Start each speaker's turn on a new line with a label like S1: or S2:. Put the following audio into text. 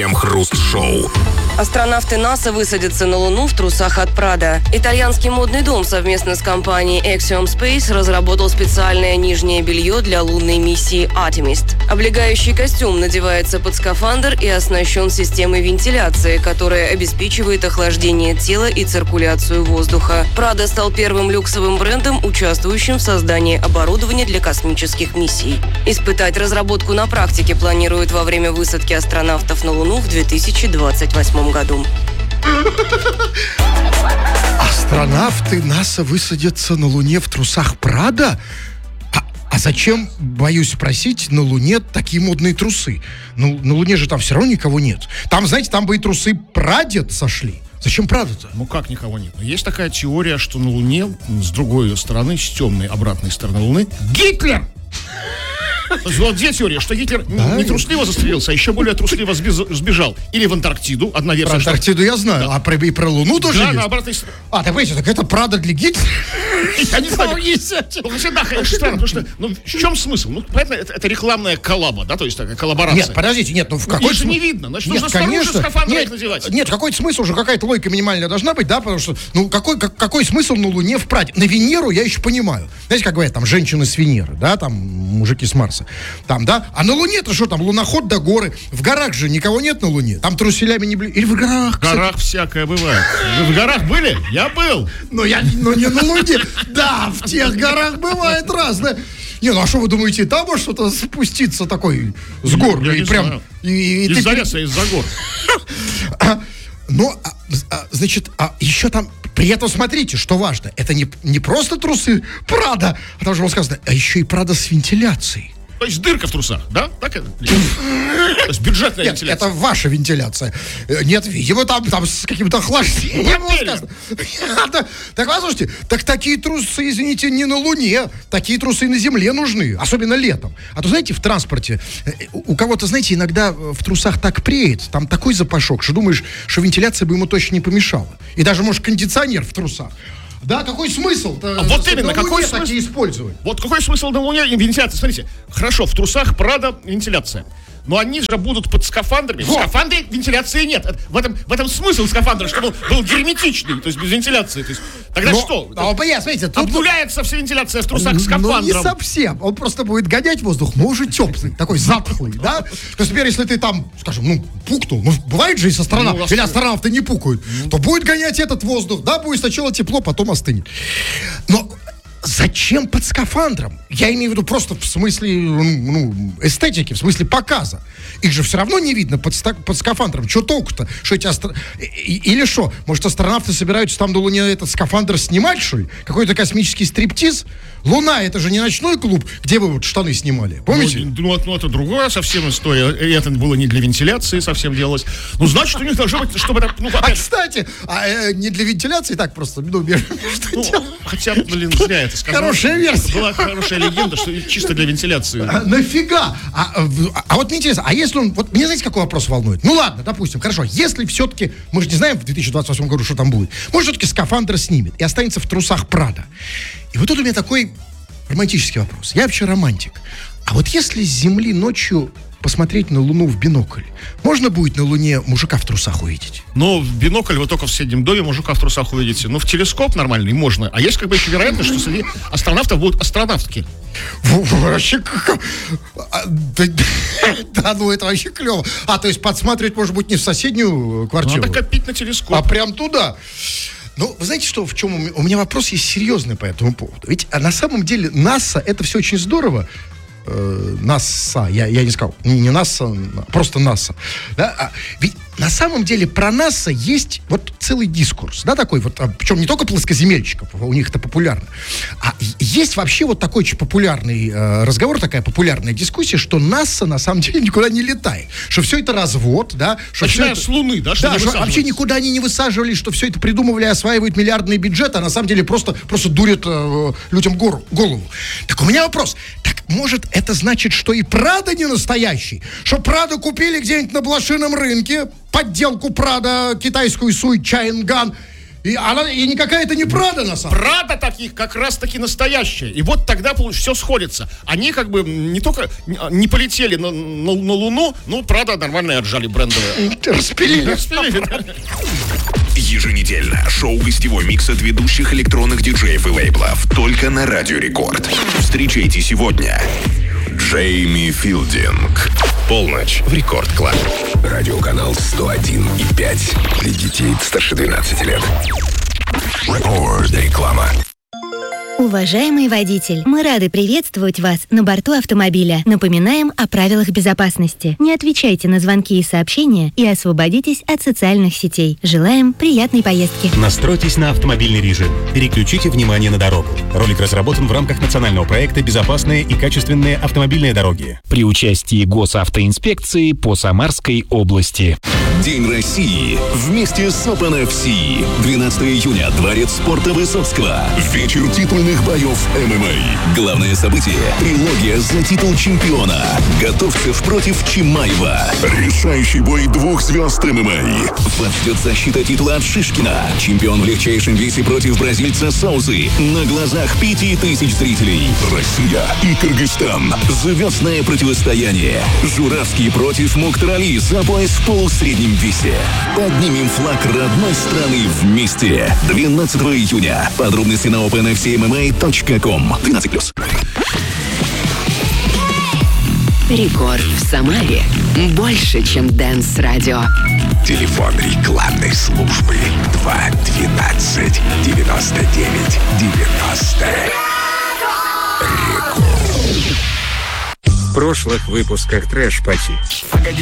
S1: Крем-хруст-шоу.
S2: Астронавты НАСА высадятся на Луну в трусах от Прада. Итальянский модный дом совместно с компанией Axiom Space разработал специальное нижнее белье для лунной миссии Artemis. Облегающий костюм надевается под скафандр и оснащен системой вентиляции, которая обеспечивает охлаждение тела и циркуляцию воздуха. Прада стал первым люксовым брендом, участвующим в создании оборудования для космических миссий. Испытать разработку на практике планируют во время высадки астронавтов на Луну в 2028 году.
S3: Астронавты НАСА высадятся на Луне в трусах Прада? А зачем, боюсь спросить, на Луне такие модные трусы? Ну, на Луне же там все равно никого нет. Там, знаете, там бы и трусы Прадед сошли. Зачем Прада-то?
S4: Ну как никого нет? Есть такая теория, что на Луне с другой стороны, с темной обратной стороны Луны, Гитлер! Вот две теории, что Гитлер не трусливо застрелился, а еще более трусливо сбежал. Или в Антарктиду, одна версия.
S3: Про Антарктиду я знаю, да. И про Луну тоже есть?
S4: на обратной стороне.
S3: Так понимаете, так это Прада для Гитлера?
S4: Я не знаю. Да, конечно, странно, потому что, в чем смысл? Ну, понятно, это рекламная коллаба, да, то есть такая коллаборация.
S3: Нет, подождите, в какой
S4: смысл? Их же не видно, значит, нужно снаружи скафандр их надевать.
S3: Нет, какой-то смысл уже, какая-то логика минимальная должна быть, да, потому что, какой смысл на Луне в Праде? На Венеру я еще понимаю. Знаете, как говорят, там, женщины с Венеры, да, там, мужики с Марса, там, да, а на Луне-то что там, луноход до горы, в горах же никого нет на Луне, там труселями не или в горах,
S4: кстати. В горах всякое бывает. Вы в горах были? Я был.
S3: Но не на Луне. Да, в тех горах бывает разное. Не, ну а что вы думаете, там может что-то спуститься такой с гор?
S4: Я и прям из-за леса, из-за гор.
S3: Но, значит, еще там, при этом смотрите, что важно, это не просто трусы Прада, а там же было сказано, а еще и Прада с вентиляцией.
S4: То есть дырка в трусах, да? Так это? То есть бюджетная вентиляция.
S3: Это ваша вентиляция. Нет, видимо, там с каким-то охлаждением было сказано. Так, послушайте, так такие трусы, извините, не на Луне, такие трусы на Земле нужны, особенно летом. А то, знаете, в транспорте у кого-то, знаете, иногда в трусах так преет, там такой запашок, что думаешь, что вентиляция бы ему точно не помешала. И даже, может, кондиционер в трусах. Да, какой смысл?
S4: Вот именно, какой смысл
S3: такие использовать?
S4: Вот какой смысл на Луне вентиляции? Смотрите, хорошо, в трусах Прада вентиляция. Но они же будут под скафандрами. Вот. В скафандре вентиляции нет. В этом смысл скафандра, чтобы он был герметичный, то есть без вентиляции. То есть, тогда что?
S3: Смотрите,
S4: обнуляется вся вентиляция в трусах с скафандром.
S3: Ну, не совсем. Он просто будет гонять воздух, но уже теплый, такой затхлый, да? То есть теперь, если ты там, скажем, пукнул, бывает же из астронавтов, или астронавты не пукают, то будет гонять этот воздух, да, будет сначала тепло, потом остынет. Но зачем под скафандром? Я имею в виду просто в смысле эстетики, в смысле показа. Их же все равно не видно под скафандром. Что толку-то? Что эти Или что? Может, астронавты собираются там на Луне этот скафандр снимать, что ли? Какой-то космический стриптиз? Луна — это же не ночной клуб, где вы вот штаны снимали. Помните?
S4: Ну, это другая совсем история. Это было не для вентиляции совсем делалось. Ну, значит, у них должно быть, чтобы это...
S3: кстати, не для вентиляции, так просто,
S4: хотя, зря это сказал.
S3: Хорошая версия.
S4: Была хорошая легенда, что чисто для вентиляции.
S3: Нафига? Вот мне интересно, а если он... Вот мне, знаете, какой вопрос волнует? Ну ладно, допустим, хорошо, если все-таки... Мы же не знаем в 2028 году, что там будет. Может, все-таки скафандр снимет и останется в трусах Прада. И вот тут у меня такой романтический вопрос. Я вообще романтик. А вот если с Земли ночью посмотреть на Луну в бинокль, можно будет на Луне мужика в трусах увидеть?
S4: Ну, в бинокль вы только в соседнем доме мужика в трусах увидите. Ну, в телескоп нормальный можно. А есть еще вероятность, что среди астронавтов будут астронавтки.
S3: Вообще, да, это вообще клево. То есть подсматривать, может быть, не в соседнюю квартиру.
S4: Надо копить на телескоп.
S3: А прям туда. Ну, вы знаете, что, в чем у меня вопрос есть серьезный по этому поводу. Ведь на самом деле НАСА — это все очень здорово. НАСА, я не сказал, не НАСА, просто НАСА. Да? Ведь на самом деле про НАСА есть вот целый дискурс, да, такой вот, причем не только плоскоземельщиков, у них это популярно, а есть вообще вот такой очень популярный разговор, такая популярная дискуссия, что НАСА на самом деле никуда не летает, что все это развод, да, что
S4: начиная с Луны, да,
S3: что вообще никуда они не высаживались, что все это придумывали, осваивают миллиардные бюджеты, а на самом деле просто дурят людям голову. Так у меня вопрос, так может это значит, что и Прада не настоящий, что Прада купили где-нибудь на блошином рынке, подделку Прада, китайскую Суй Чайнган, И никакая это не Прада, на самом деле.
S4: Прада таких как раз-таки настоящая. И вот тогда все сходится. Они как бы не только не полетели на Луну, ну, Прада нормально отжали брендовые.
S3: Распилили.
S1: Еженедельно шоу-гостевой микс от ведущих электронных диджеев и лейблов только на Радио Рекорд. Встречайте сегодня Джейми Филдинг. Полночь в Рекорд Клаб. Радиоканал 101,5 для детей старше 12 лет. Рекорд реклама.
S5: Уважаемый водитель, мы рады приветствовать вас на борту автомобиля. Напоминаем о правилах безопасности. Не отвечайте на звонки и сообщения и освободитесь от социальных сетей. Желаем приятной поездки.
S6: Настройтесь на автомобильный режим. Переключите внимание на дорогу. Ролик разработан в рамках национального проекта «Безопасные и качественные автомобильные дороги»
S7: при участии Госавтоинспекции по Самарской области.
S1: День России вместе с Open FC. 12 июня. Дворец спорта Высоцкого. Вечер титульных боев ММА. Главное событие – трилогия за титул чемпиона. Готовцев против Чимаева. Решающий бой 2 звезд ММА. Вас ждет защита титула от Шишкина. Чемпион в легчайшем весе против бразильца Саузы. На глазах 5000 зрителей. Россия и Кыргызстан. Звездное противостояние. Журавский против Мухтарали за пояс в полусреднем весе. Поднимем флаг родной страны вместе. 12 июня. Подробности на openfcmma.com. 12+.
S8: Рекорд в Самаре. Больше, чем Дэнс-радио.
S1: Телефон рекламной службы 212 99 90.
S9: В прошлых выпусках Трэш Пати.